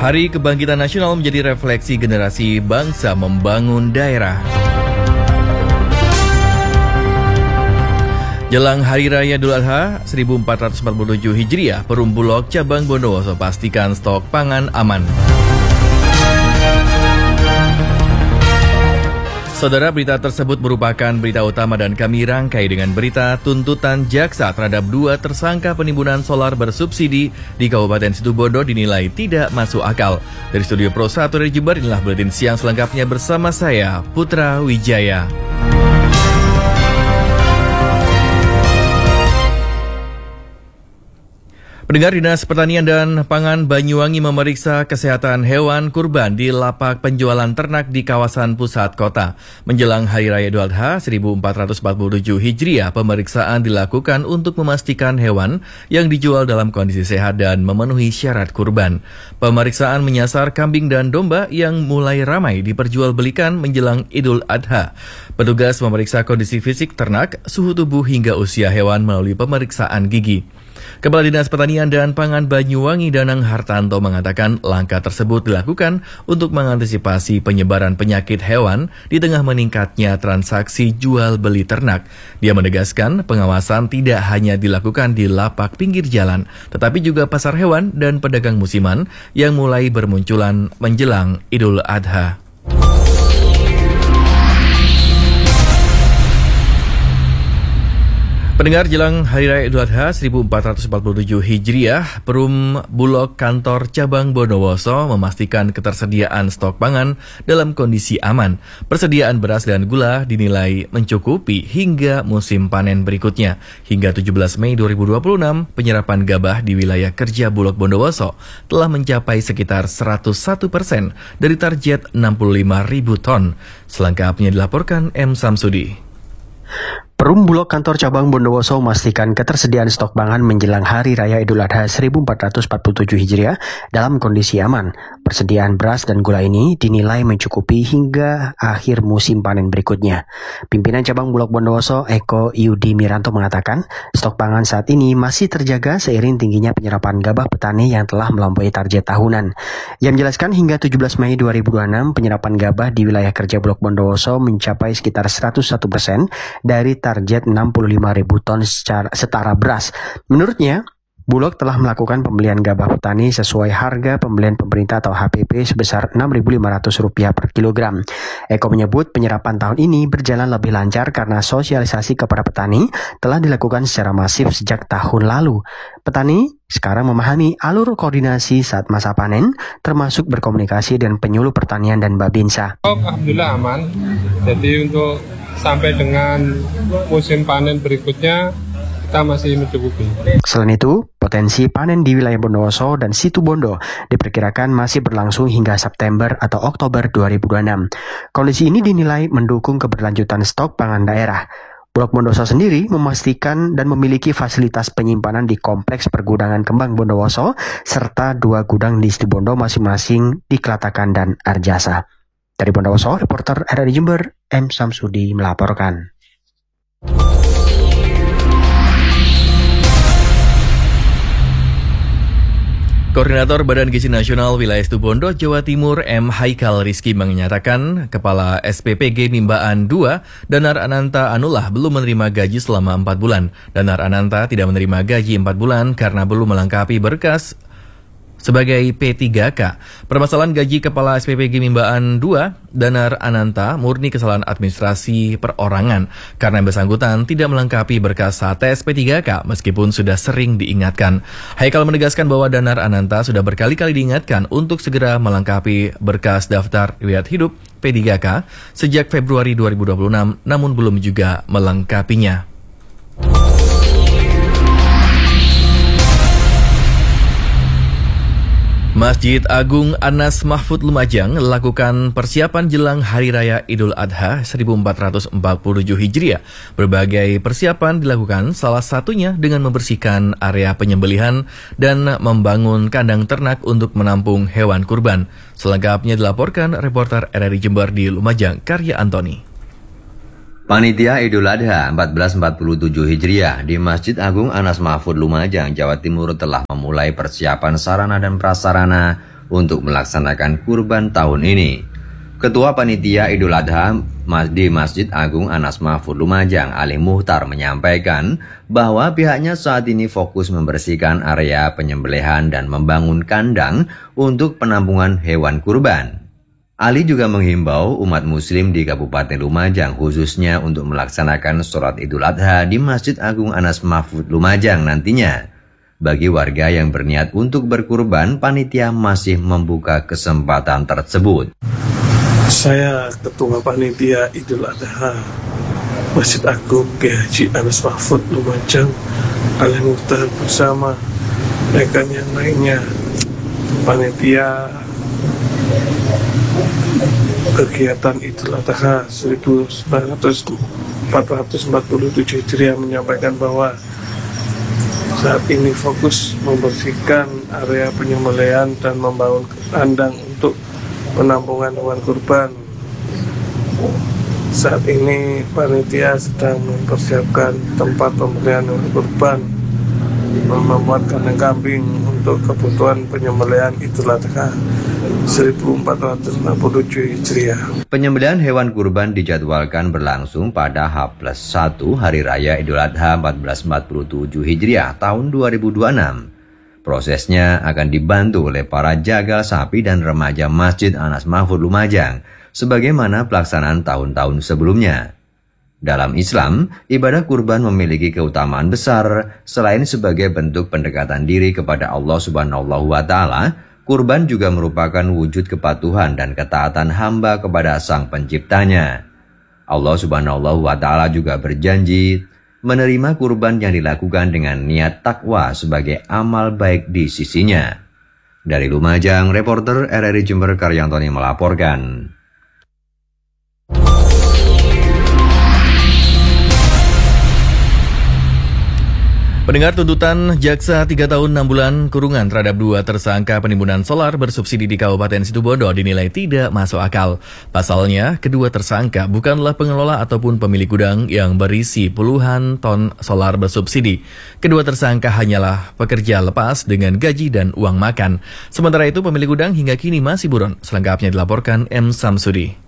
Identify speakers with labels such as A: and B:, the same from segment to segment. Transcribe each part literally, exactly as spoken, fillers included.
A: Hari Kebangkitan Nasional menjadi refleksi generasi bangsa membangun daerah. Jelang Hari Raya Idul Adha seribu empat ratus empat puluh tujuh Hijriah, Perum Bulog Cabang Bondowoso pastikan stok pangan aman. Saudara, berita tersebut merupakan berita utama dan kami rangkai dengan berita tuntutan jaksa terhadap dua tersangka penimbunan solar bersubsidi di Kabupaten Situbondo dinilai tidak masuk akal. Dari Studio Pro satu dari Jember, inilah buletin siang selengkapnya bersama saya, Putra Wijaya. Pendengar, Dinas Pertanian dan Pangan Banyuwangi memeriksa kesehatan hewan kurban di lapak penjualan ternak di kawasan pusat kota. Menjelang Hari Raya Idul Adha seribu empat ratus empat puluh tujuh Hijriah, pemeriksaan dilakukan untuk memastikan hewan yang dijual dalam kondisi sehat dan memenuhi syarat kurban. Pemeriksaan menyasar kambing dan domba yang mulai ramai diperjualbelikan menjelang Idul Adha. Petugas memeriksa kondisi fisik ternak, suhu tubuh hingga usia hewan melalui pemeriksaan gigi. Kepala Dinas Pertanian dan Pangan Banyuwangi Danang Hartanto mengatakan langkah tersebut dilakukan untuk mengantisipasi penyebaran penyakit hewan di tengah meningkatnya transaksi jual beli ternak. Dia menegaskan pengawasan tidak hanya dilakukan di lapak pinggir jalan, tetapi juga pasar hewan dan pedagang musiman yang mulai bermunculan menjelang Idul Adha. Pendengar, jelang Hari Raya Idul Adha seribu empat ratus empat puluh tujuh Hijriah, Perum Bulog Kantor Cabang Bondowoso memastikan ketersediaan stok pangan dalam kondisi aman. Persediaan beras dan gula dinilai mencukupi hingga musim panen berikutnya. Hingga tujuh belas Mei dua ribu dua puluh enam, penyerapan gabah di wilayah kerja Bulog Bondowoso telah mencapai sekitar seratus satu persen dari target enam puluh lima ribu ton. Selengkapnya dilaporkan M. Samsudi.
B: Perum Bulog Kantor Cabang Bondowoso memastikan ketersediaan stok pangan menjelang Hari Raya Idul Adha seribu empat ratus empat puluh tujuh Hijriah dalam kondisi aman. Persediaan beras dan gula ini dinilai mencukupi hingga akhir musim panen berikutnya. Pimpinan Cabang Bulog Bondowoso, Eko Yudi Miranto, mengatakan stok pangan saat ini masih terjaga seiring tingginya penyerapan gabah petani yang telah melampaui target tahunan. Ia menjelaskan hingga tujuh belas Mei dua ribu dua puluh enam, penyerapan gabah di wilayah kerja Bulog Bondowoso mencapai sekitar seratus satu persen dari target enam puluh lima ribu ton secara, setara beras. Menurutnya, Bulog telah melakukan pembelian gabah petani sesuai harga pembelian pemerintah atau H P P sebesar enam ribu lima ratus rupiah per kilogram. Eko menyebut penyerapan tahun ini berjalan lebih lancar karena sosialisasi kepada petani telah dilakukan secara masif sejak tahun lalu. Petani sekarang memahami alur koordinasi saat masa panen, termasuk berkomunikasi dengan penyuluh pertanian dan Babinsa.
C: Alhamdulillah aman. Jadi untuk sampai dengan musim panen berikutnya kita masih mencukupi.
B: Selain itu, potensi panen di wilayah Bondowoso dan Situbondo diperkirakan masih berlangsung hingga September atau Oktober dua ribu dua puluh enam. Kondisi ini dinilai mendukung keberlanjutan stok pangan daerah. Bulog Bondowoso sendiri memastikan dan memiliki fasilitas penyimpanan di Kompleks Pergudangan Kembang Bondowoso serta dua gudang di Situbondo masing-masing di Kelatakan dan Arjasa. Dari Bondowoso, reporter R R I Jember, M. Samsudi melaporkan.
A: Koordinator Badan Gizi Nasional Wilayah Situbondo, Jawa Timur, M. Haikal Rizky menyatakan Kepala S P P G Mimbaan dua, Danar Ananta Anullah belum menerima gaji selama empat bulan. Danar Ananta tidak menerima gaji empat bulan karena belum melengkapi berkas sebagai P tiga K. Permasalahan gaji Kepala S P P G Mimbaan dua, Danar Ananta, murni kesalahan administrasi perorangan karena yang bersangkutan tidak melengkapi berkas saat tes P tiga K meskipun sudah sering diingatkan. Haikal menegaskan bahwa Danar Ananta sudah berkali-kali diingatkan untuk segera melengkapi berkas daftar riwayat hidup P tiga K sejak Februari dua ribu dua puluh enam, namun belum juga melengkapinya. Masjid Agung Anas Mahfud Lumajang lakukan persiapan jelang Hari Raya Idul Adha seribu empat ratus empat puluh tujuh Hijriah. Berbagai persiapan dilakukan, salah satunya dengan membersihkan area penyembelihan dan membangun kandang ternak untuk menampung hewan kurban. Selengkapnya dilaporkan reporter R R I Jember di Lumajang, Karya Antoni.
D: Panitia Idul Adha seribu empat ratus empat puluh tujuh Hijriah di Masjid Agung Anas Mahfud Lumajang, Jawa Timur telah memulai persiapan sarana dan prasarana untuk melaksanakan kurban tahun ini. Ketua Panitia Idul Adha di Masjid Agung Anas Mahfud Lumajang, Ali Muhtar, menyampaikan bahwa pihaknya saat ini fokus membersihkan area penyembelihan dan membangun kandang untuk penampungan hewan kurban. Ali juga menghimbau umat muslim di Kabupaten Lumajang khususnya untuk melaksanakan sholat Idul Adha di Masjid Agung Anas Mahfud Lumajang nantinya. Bagi warga yang berniat untuk berkurban, panitia masih membuka kesempatan tersebut.
E: Saya Ketua Panitia Idul Adha Masjid Agung Kiai Haji Anas Mahfud Lumajang, Ali Muhtar bersama rekan yang lainnya, panitia kegiatan Idul Adha seribu empat ratus empat puluh tujuh Hijriah menyampaikan bahwa saat ini fokus membersihkan area penyembelihan dan membangun kandang untuk penampungan hewan kurban. Saat ini panitia sedang mempersiapkan tempat pembelian hewan kurban, membuat kandang kambing untuk kebutuhan penyembelihan Idul Adha seribu empat ratus enam puluh tujuh Hijriah.
D: Penyembelihan hewan kurban dijadwalkan berlangsung pada H plus satu Hari Raya Idul Adha seribu empat ratus empat puluh tujuh Hijriah tahun dua ribu dua puluh enam. Prosesnya akan dibantu oleh para jagal sapi dan remaja Masjid Anas Mahfud Lumajang, sebagaimana pelaksanaan tahun-tahun sebelumnya. Dalam Islam, ibadah kurban memiliki keutamaan besar. Selain sebagai bentuk pendekatan diri kepada Allah Subhanahu wa Ta'ala, kurban juga merupakan wujud kepatuhan dan ketaatan hamba kepada Sang Penciptanya. Allah Subhanahu wa Ta'ala juga berjanji menerima kurban yang dilakukan dengan niat takwa sebagai amal baik di sisinya. Dari Lumajang, reporter R R I Jember Karyantoni melaporkan.
A: Pendengar, tuntutan jaksa tiga tahun enam bulan kurungan terhadap dua tersangka penimbunan solar bersubsidi di Kabupaten Situbondo dinilai tidak masuk akal. Pasalnya, kedua tersangka bukanlah pengelola ataupun pemilik gudang yang berisi puluhan ton solar bersubsidi. Kedua tersangka hanyalah pekerja lepas dengan gaji dan uang makan. Sementara itu, pemilik gudang hingga kini masih buron. Selengkapnya dilaporkan M. Samsudi.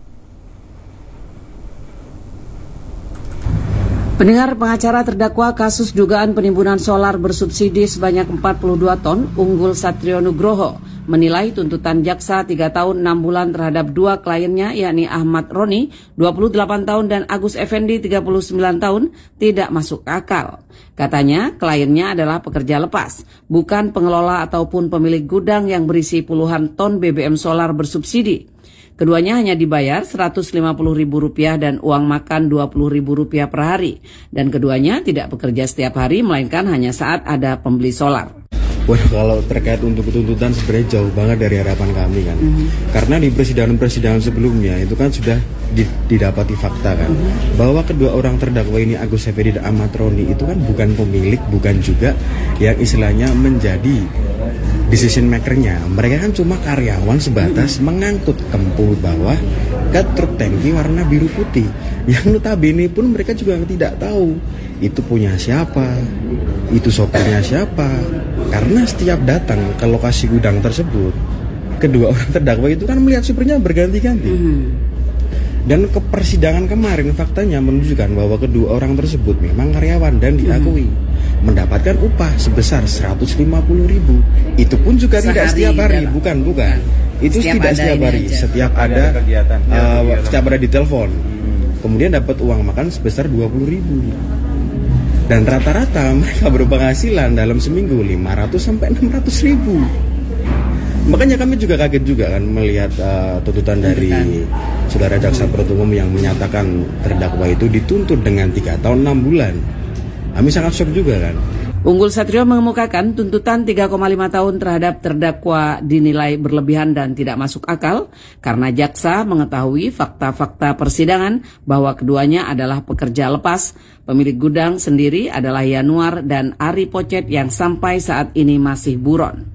F: Pendengar, pengacara terdakwa kasus dugaan penimbunan solar bersubsidi sebanyak empat puluh dua ton, Unggul Satrio Nugroho, menilai tuntutan jaksa tiga tahun enam bulan terhadap dua kliennya, yakni Ahmad Roni, dua puluh delapan tahun, dan Agus Effendi, tiga puluh sembilan tahun, tidak masuk akal. Katanya, kliennya adalah pekerja lepas, bukan pengelola ataupun pemilik gudang yang berisi puluhan ton B B M solar bersubsidi. Keduanya hanya dibayar seratus lima puluh ribu rupiah dan uang makan dua puluh ribu rupiah per hari. Dan keduanya tidak bekerja setiap hari, melainkan hanya saat ada pembeli solar.
G: Wah, kalau terkait untuk tuntutan sebenarnya jauh banget dari harapan kami kan. Mm-hmm. Karena di persidangan-persidangan sebelumnya itu kan sudah didapati fakta kan. Mm-hmm. Bahwa kedua orang terdakwa ini, Agus Effendi dan Ahmad Roni, itu kan bukan pemilik, bukan juga yang istilahnya menjadi decision makernya. Mereka kan cuma karyawan sebatas mm-hmm. mengangkut kempul bawah ke truk tangki warna biru putih, yang notabene pun mereka juga tidak tahu itu punya siapa, itu sopirnya siapa. Karena setiap datang ke lokasi gudang tersebut, kedua orang terdakwa itu kan melihat supirnya berganti-ganti. Mm-hmm. Dan ke persidangan kemarin faktanya menunjukkan bahwa kedua orang tersebut memang karyawan dan diakui mm-hmm. mendapatkan upah sebesar seratus lima puluh ribu. Itu pun juga sehari, tidak setiap hari, dalam. bukan bukan. Itu setiap tidak setiap hari, aja. setiap ada kegiatan, uh, ya, setiap ada ditelepon. Hmm. Kemudian dapat uang makan sebesar dua puluh ribu. Dan rata-rata mereka berpenghasilan dalam seminggu lima ratus sampai enam ratus ribu. Makanya kami juga kaget juga kan melihat uh, tuntutan dari saudara jaksa penuntut umum yang menyatakan terdakwa itu dituntut dengan tiga tahun enam bulan. Kami sangat shock juga kan.
F: Unggul Satrio mengemukakan tuntutan tiga koma lima tahun terhadap terdakwa dinilai berlebihan dan tidak masuk akal karena jaksa mengetahui fakta-fakta persidangan bahwa keduanya adalah pekerja lepas. Pemilik gudang sendiri adalah Yanuar dan Ari Pocet yang sampai saat ini masih buron.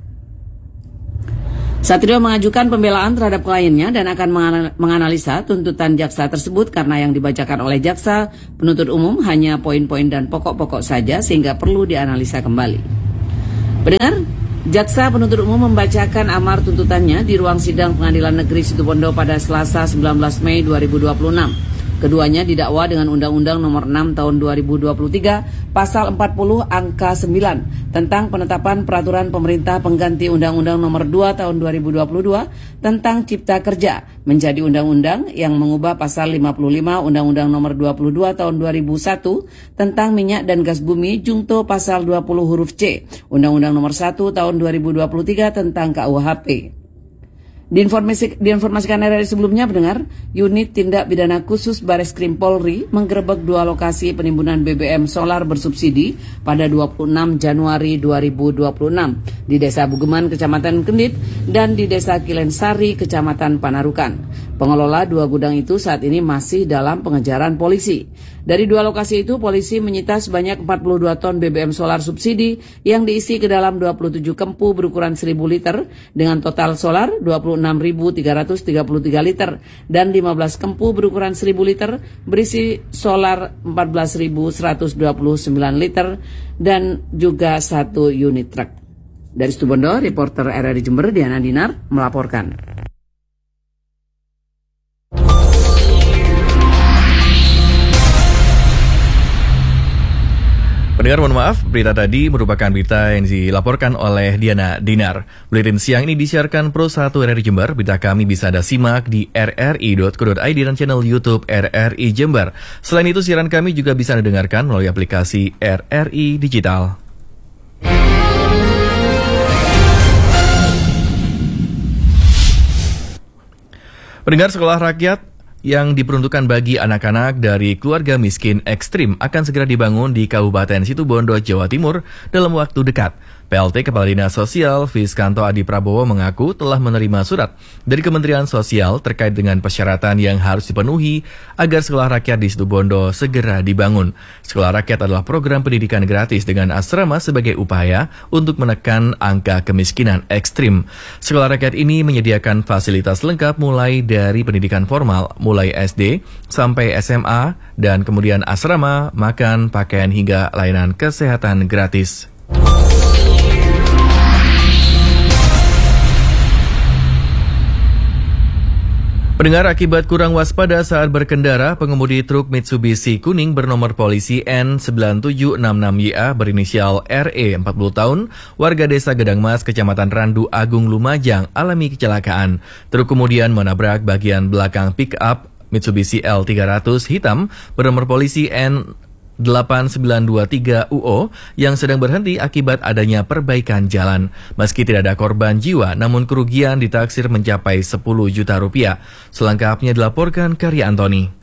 F: Satrio mengajukan pembelaan terhadap kliennya dan akan menganalisa tuntutan jaksa tersebut karena yang dibacakan oleh jaksa penuntut umum hanya poin-poin dan pokok-pokok saja sehingga perlu dianalisa kembali. Pendengar, Jaksa penuntut umum membacakan amar tuntutannya di ruang sidang Pengadilan Negeri Situbondo pada Selasa sembilan belas Mei dua ribu dua puluh enam. Keduanya didakwa dengan Undang-Undang Nomor enam Tahun dua ribu dua puluh tiga, Pasal empat puluh Angka sembilan tentang penetapan peraturan pemerintah pengganti Undang-Undang Nomor dua Tahun dua ribu dua puluh dua tentang Cipta Kerja menjadi undang-undang yang mengubah Pasal lima puluh lima Undang-Undang Nomor dua puluh dua Tahun dua ribu satu tentang minyak dan gas bumi jungto Pasal dua puluh huruf C Undang-Undang Nomor satu Tahun dua ribu dua puluh tiga tentang K U H P. Diinformasi, diinformasikan dari sebelumnya, pendengar, unit tindak pidana khusus Bareskrim Polri menggerebek dua lokasi penimbunan B B M solar bersubsidi pada dua puluh enam Januari dua ribu dua puluh enam di Desa Bugeman, Kecamatan Kendit, dan di Desa Kilensari, Kecamatan Panarukan. Pengelola dua gudang itu saat ini masih dalam pengejaran polisi. Dari dua lokasi itu, polisi menyita sebanyak empat puluh dua ton B B M solar subsidi yang diisi ke dalam dua puluh tujuh kempu berukuran seribu liter dengan total solar dua puluh enam ribu tiga ratus tiga puluh tiga liter dan lima belas kempu berukuran seribu liter berisi solar empat belas ribu seratus dua puluh sembilan liter dan juga satu unit truk. Dari Situbondo, reporter R R I Jember Diana Dinar melaporkan.
A: Pendengar, mohon maaf, berita tadi merupakan berita yang dilaporkan oleh Diana Dinar. Buletin siang ini disiarkan Pro satu R R I Jember. Berita kami bisa Anda simak di r r i dot co dot i d dan channel YouTube R R I Jember. Selain itu, siaran kami juga bisa Anda dengarkan melalui aplikasi R R I Digital. Pendengar, sekolah rakyat yang diperuntukkan bagi anak-anak dari keluarga miskin ekstrim akan segera dibangun di Kabupaten Situbondo, Jawa Timur dalam waktu dekat. P L T Kepala Dinas Sosial Viskanto Adi Prabowo mengaku telah menerima surat dari Kementerian Sosial terkait dengan persyaratan yang harus dipenuhi agar sekolah rakyat di Situbondo segera dibangun. Sekolah rakyat adalah program pendidikan gratis dengan asrama sebagai upaya untuk menekan angka kemiskinan ekstrim. Sekolah rakyat ini menyediakan fasilitas lengkap mulai dari pendidikan formal, mulai S D sampai S M A, dan kemudian asrama, makan, pakaian hingga layanan kesehatan gratis. Pendengar, akibat kurang waspada saat berkendara, pengemudi truk Mitsubishi kuning bernomor polisi N sembilan tujuh enam enam Y A berinisial R E empat puluh tahun, warga desa Gedangmas, Kecamatan Randu Agung, Lumajang, alami kecelakaan. Truk kemudian menabrak bagian belakang pick-up Mitsubishi L tiga ratus hitam bernomor polisi N delapan sembilan dua tiga U O yang sedang berhenti akibat adanya perbaikan jalan. Meski tidak ada korban jiwa, namun kerugian ditaksir mencapai sepuluh juta rupiah. Selengkapnya dilaporkan Karya Antoni.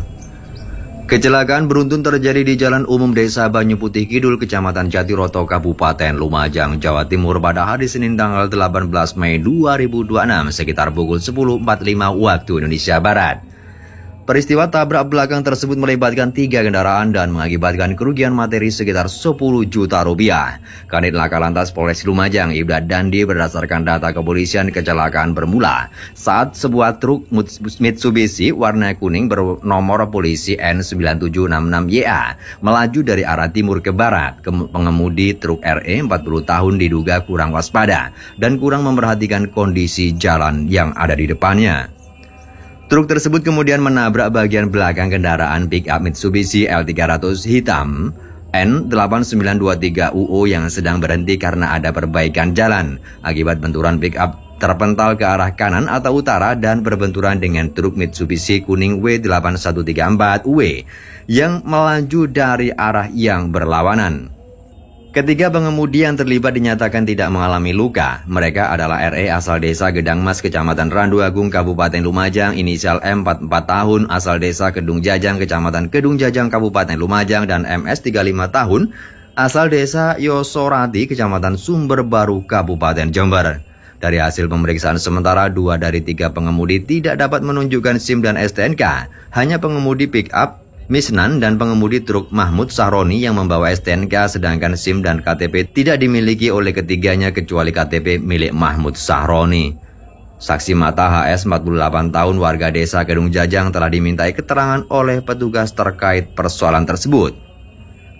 D: Kecelakaan beruntun terjadi di Jalan Umum Desa Banyu Putih Kidul, Kecamatan Jatiroto, Kabupaten Lumajang, Jawa Timur pada hari Senin tanggal delapan belas Mei dua ribu dua puluh enam sekitar pukul sepuluh empat puluh lima waktu Indonesia Barat. Peristiwa tabrak belakang tersebut melibatkan tiga kendaraan dan mengakibatkan kerugian materi sekitar sepuluh juta rupiah. Kanit Laka Lantas Polres Lumajang, Ibda Dandi, berdasarkan data kepolisian, kecelakaan bermula saat sebuah truk Mitsubishi warna kuning bernomor polisi N sembilan tujuh enam enam Y A melaju dari arah timur ke barat. Pengemudi truk R E empat puluh tahun diduga kurang waspada dan kurang memperhatikan kondisi jalan yang ada di depannya. Truk tersebut kemudian menabrak bagian belakang kendaraan pick-up Mitsubishi L tiga ratus hitam N delapan sembilan dua tiga U O yang sedang berhenti karena ada perbaikan jalan. Akibat benturan pick-up terpental ke arah kanan atau utara dan berbenturan dengan truk Mitsubishi kuning W delapan satu tiga empat U W yang melaju dari arah yang berlawanan. Ketiga pengemudi yang terlibat dinyatakan tidak mengalami luka. Mereka adalah R E asal desa Gedangmas, Kecamatan Randu Agung, Kabupaten Lumajang, inisial M empat puluh empat tahun, asal desa Kedung Jajang, Kecamatan Kedung Jajang, Kabupaten Lumajang, dan M S tiga puluh lima tahun, asal desa Yosorati, Kecamatan Sumber Baru, Kabupaten Jember. Dari hasil pemeriksaan sementara, dua dari tiga pengemudi tidak dapat menunjukkan SIM dan S T N K. Hanya pengemudi pick-up Misnan dan pengemudi truk Mahmud Sahroni yang membawa S T N K, sedangkan SIM dan K T P tidak dimiliki oleh ketiganya kecuali K T P milik Mahmud Sahroni. Saksi mata H S empat puluh delapan tahun, warga desa Kedung Jajang, telah dimintai keterangan oleh petugas terkait persoalan tersebut.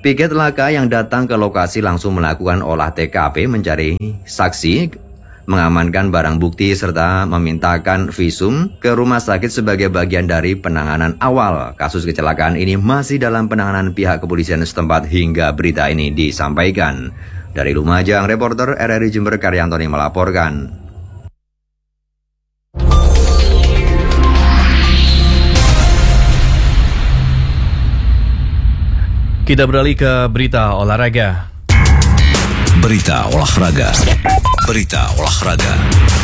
D: Piket Laka yang datang ke lokasi langsung melakukan olah T K P mencari saksi, mengamankan barang bukti, serta memintakan visum ke rumah sakit sebagai bagian dari penanganan awal. Kasus kecelakaan ini masih dalam penanganan pihak kepolisian setempat hingga berita ini disampaikan. Dari Lumajang, reporter R R I Jember Karyantoni melaporkan.
A: Kita beralih ke berita olahraga.
H: Berita olahraga. Berita olahraga.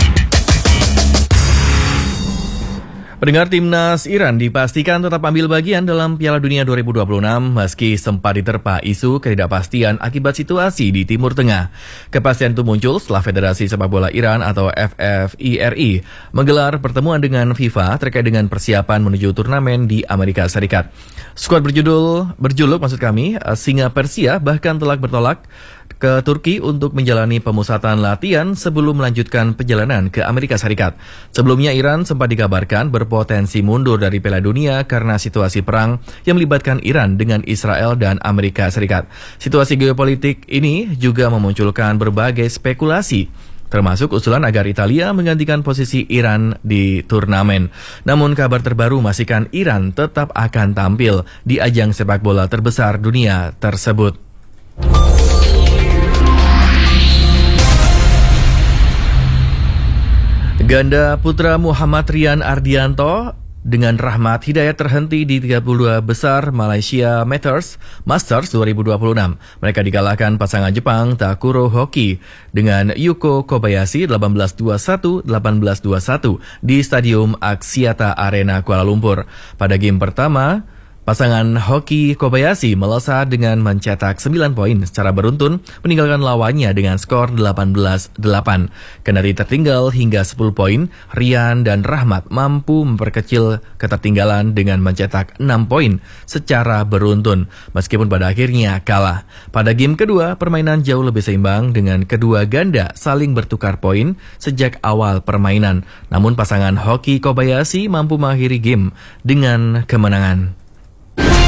A: Pendengar, timnas Iran dipastikan tetap ambil bagian dalam Piala Dunia dua ribu dua puluh enam meski sempat diterpa isu ketidakpastian akibat situasi di Timur Tengah. Kepastian itu muncul setelah Federasi Sepak Bola Iran atau F F I R I menggelar pertemuan dengan FIFA terkait dengan persiapan menuju turnamen di Amerika Serikat. Skuad berjudul berjuluk maksud kami Singa Persia bahkan telah bertolak ke Turki untuk menjalani pemusatan latihan sebelum melanjutkan perjalanan ke Amerika Serikat. Sebelumnya Iran sempat dikabarkan berpotensi mundur dari Piala Dunia karena situasi perang yang melibatkan Iran dengan Israel dan Amerika Serikat. Situasi geopolitik ini juga memunculkan berbagai spekulasi, termasuk usulan agar Italia menggantikan posisi Iran di turnamen. Namun kabar terbaru memastikan Iran tetap akan tampil di ajang sepak bola terbesar dunia tersebut. Ganda putra Muhammad Rian Ardianto dengan Rahmat Hidayat terhenti di tiga puluh dua besar Malaysia Masters Masters dua ribu dua puluh enam. Mereka dikalahkan pasangan Jepang Takuro Hoki dengan Yuko Kobayashi delapan belas dua puluh satu, delapan belas dua puluh satu di Stadium Axiata Arena Kuala Lumpur. Pada game pertama, pasangan Hoki Kobayashi melesat dengan mencetak sembilan poin secara beruntun, meninggalkan lawannya dengan skor delapan belas delapan. Kendari tertinggal hingga sepuluh poin, Rian dan Rahmat mampu memperkecil ketertinggalan dengan mencetak enam poin secara beruntun, meskipun pada akhirnya kalah. Pada game kedua, permainan jauh lebih seimbang dengan kedua ganda saling bertukar poin sejak awal permainan. Namun pasangan Hoki Kobayashi mampu mengakhiri game dengan kemenangan.